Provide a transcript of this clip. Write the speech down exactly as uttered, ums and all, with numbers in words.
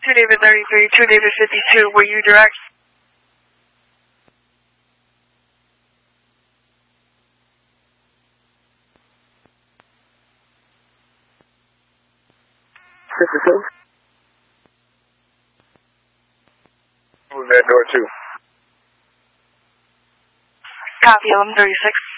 two David thirty-three, two David fifty-two, were you direct? fifty-two. Move that door too. Copy, eleven thirty-six.